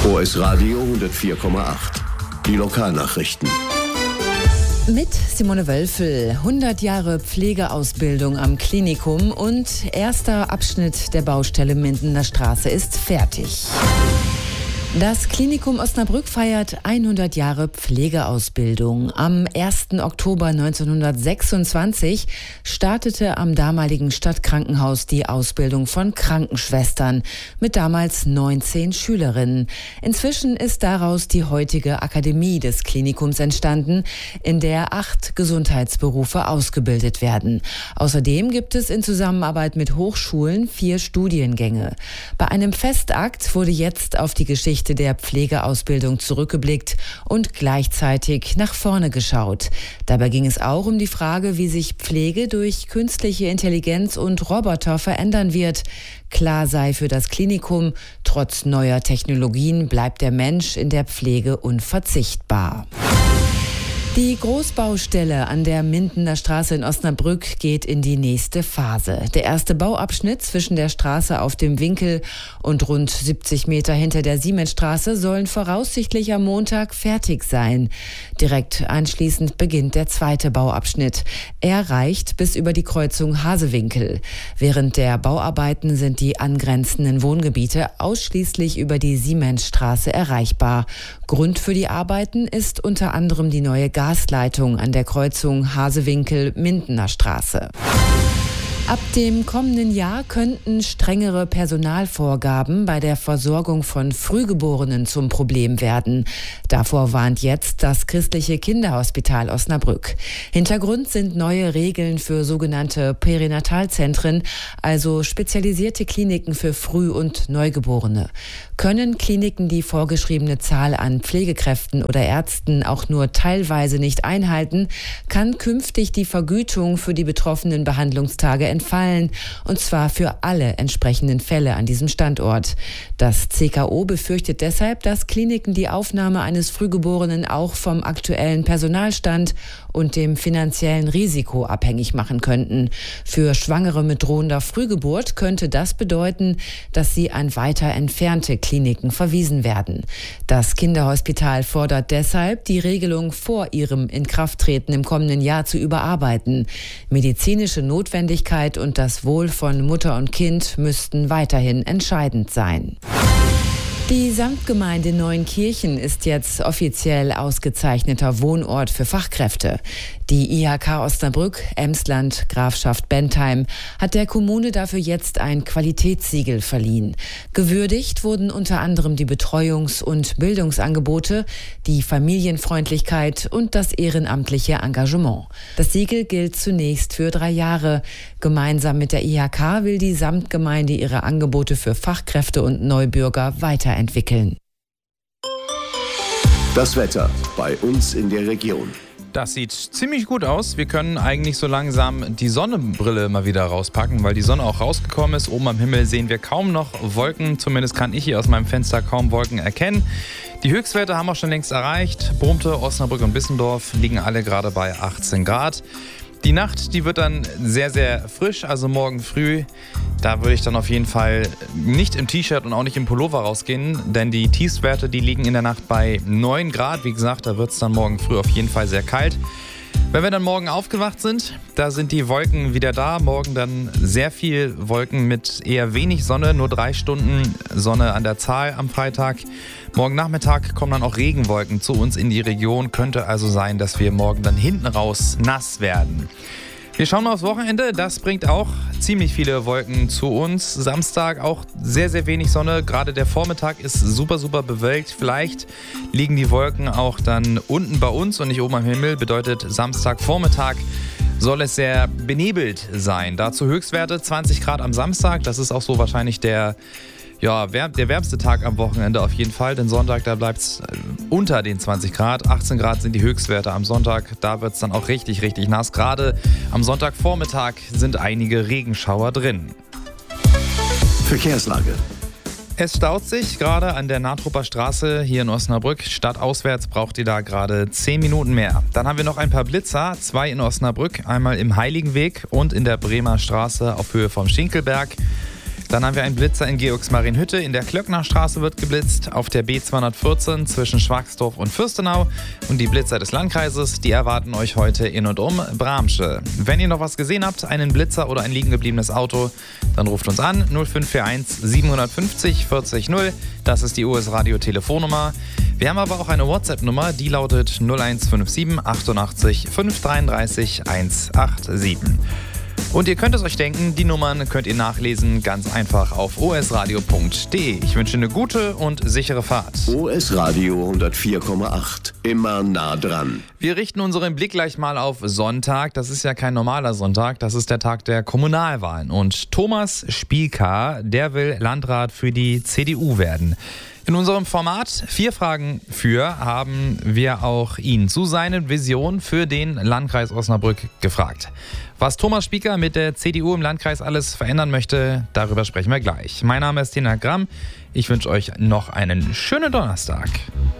OS Radio 104,8. Die Lokalnachrichten. Mit Simone Wölfel. 100 Jahre Pflegeausbildung am Klinikum und erster Abschnitt der Baustelle Mindener Straße ist fertig. Das Klinikum Osnabrück feiert 100 Jahre Pflegeausbildung. Am 1. Oktober 1926 startete am damaligen Stadtkrankenhaus die Ausbildung von Krankenschwestern mit damals 19 Schülerinnen. Inzwischen ist daraus die heutige Akademie des Klinikums entstanden, in der 8 Gesundheitsberufe ausgebildet werden. Außerdem gibt es in Zusammenarbeit mit Hochschulen 4 Studiengänge. Bei einem Festakt wurde jetzt auf die Geschichte der Pflegeausbildung zurückgeblickt und gleichzeitig nach vorne geschaut. Dabei ging es auch um die Frage, wie sich Pflege durch künstliche Intelligenz und Roboter verändern wird. Klar sei für das Klinikum, trotz neuer Technologien bleibt der Mensch in der Pflege unverzichtbar. Die Großbaustelle an der Mindener Straße in Osnabrück geht in die nächste Phase. Der erste Bauabschnitt zwischen der Straße auf dem Winkel und rund 70 Meter hinter der Siemensstraße sollen voraussichtlich am Montag fertig sein. Direkt anschließend beginnt der zweite Bauabschnitt. Er reicht bis über die Kreuzung Hasewinkel. Während der Bauarbeiten sind die angrenzenden Wohngebiete ausschließlich über die Siemensstraße erreichbar. Grund für die Arbeiten ist unter anderem die neue Gasleitung an der Kreuzung Hasewinkel-Mindener Straße. Ab dem kommenden Jahr könnten strengere Personalvorgaben bei der Versorgung von Frühgeborenen zum Problem werden. Davor warnt jetzt das christliche Kinderhospital Osnabrück. Hintergrund sind neue Regeln für sogenannte Perinatalzentren, also spezialisierte Kliniken für Früh- und Neugeborene. Können Kliniken die vorgeschriebene Zahl an Pflegekräften oder Ärzten auch nur teilweise nicht einhalten, kann künftig die Vergütung für die betroffenen Behandlungstage entfallen, und zwar für alle entsprechenden Fälle an diesem Standort. Das CKO befürchtet deshalb, dass Kliniken die Aufnahme eines Frühgeborenen auch vom aktuellen Personalstand und dem finanziellen Risiko abhängig machen könnten. Für Schwangere mit drohender Frühgeburt könnte das bedeuten, dass sie an weiter entfernte Kliniken verwiesen werden. Das Kinderhospital fordert deshalb, die Regelung vor ihrem Inkrafttreten im kommenden Jahr zu überarbeiten. Medizinische Notwendigkeit und das Wohl von Mutter und Kind müssten weiterhin entscheidend sein. Die Samtgemeinde Neuenkirchen ist jetzt offiziell ausgezeichneter Wohnort für Fachkräfte. Die IHK Osnabrück, Emsland, Grafschaft Bentheim hat der Kommune dafür jetzt ein Qualitätssiegel verliehen. Gewürdigt wurden unter anderem die Betreuungs- und Bildungsangebote, die Familienfreundlichkeit und das ehrenamtliche Engagement. Das Siegel gilt zunächst für 3 Jahre. Gemeinsam mit der IHK will die Samtgemeinde ihre Angebote für Fachkräfte und Neubürger weiterentwickeln. Das Wetter bei uns in der Region. Das sieht ziemlich gut aus. Wir können eigentlich so langsam die Sonnenbrille mal wieder rauspacken, weil die Sonne auch rausgekommen ist. Oben am Himmel sehen wir kaum noch Wolken. Zumindest kann ich hier aus meinem Fenster kaum Wolken erkennen. Die Höchstwerte haben wir schon längst erreicht. Brumte, Osnabrück und Bissendorf liegen alle gerade bei 18 Grad. Die Nacht, die wird dann sehr, sehr frisch, also morgen früh. Da würde ich dann auf jeden Fall nicht im T-Shirt und auch nicht im Pullover rausgehen, denn die Tiefstwerte, die liegen in der Nacht bei 9 Grad. Wie gesagt, da wird es dann morgen früh auf jeden Fall sehr kalt. Wenn wir dann morgen aufgewacht sind, da sind die Wolken wieder da. Morgen dann sehr viel Wolken mit eher wenig Sonne, nur 3 Stunden Sonne an der Zahl am Freitag. Morgen Nachmittag kommen dann auch Regenwolken zu uns in die Region. Könnte also sein, dass wir morgen dann hinten raus nass werden. Wir schauen mal aufs Wochenende. Das bringt auch ziemlich viele Wolken zu uns. Samstag auch sehr, sehr wenig Sonne. Gerade der Vormittag ist super, super bewölkt. Vielleicht liegen die Wolken auch dann unten bei uns und nicht oben am Himmel. Bedeutet, Samstagvormittag soll es sehr benebelt sein. Dazu Höchstwerte 20 Grad am Samstag. Das ist auch so wahrscheinlich der wärmste Tag am Wochenende auf jeden Fall, denn Sonntag, da bleibt es unter den 20 Grad. 18 Grad sind die Höchstwerte am Sonntag. Da wird es dann auch richtig, richtig nass. Gerade am Sonntagvormittag sind einige Regenschauer drin. Verkehrslage. Es staut sich gerade an der Natrupper Straße hier in Osnabrück. Stadtauswärts braucht ihr da gerade 10 Minuten mehr. Dann haben wir noch ein paar Blitzer, 2 in Osnabrück, einmal im Heiligenweg und in der Bremer Straße auf Höhe vom Schinkelberg. Dann haben wir einen Blitzer in Georgsmarienhütte. In der Klöcknerstraße wird geblitzt. Auf der B214 zwischen Schwagsdorf und Fürstenau. Und die Blitzer des Landkreises, die erwarten euch heute in und um Bramsche. Wenn ihr noch was gesehen habt, einen Blitzer oder ein liegen gebliebenes Auto, dann ruft uns an 0541 750 40 0. Das ist die US Radio Telefonnummer. Wir haben aber auch eine WhatsApp-Nummer, die lautet 0157 88 533 187. Und ihr könnt es euch denken, die Nummern könnt ihr nachlesen, ganz einfach auf osradio.de. Ich wünsche eine gute und sichere Fahrt. OS Radio 104,8. Immer nah dran. Wir richten unseren Blick gleich mal auf Sonntag. Das ist ja kein normaler Sonntag, das ist der Tag der Kommunalwahlen. Und Thomas Spieker, der will Landrat für die CDU werden. In unserem Format 4 Fragen für haben wir auch ihn zu seinen Visionen für den Landkreis Osnabrück gefragt. Was Thomas Spieker mit der CDU im Landkreis alles verändern möchte, darüber sprechen wir gleich. Mein Name ist Tina Gramm. Ich wünsche euch noch einen schönen Donnerstag.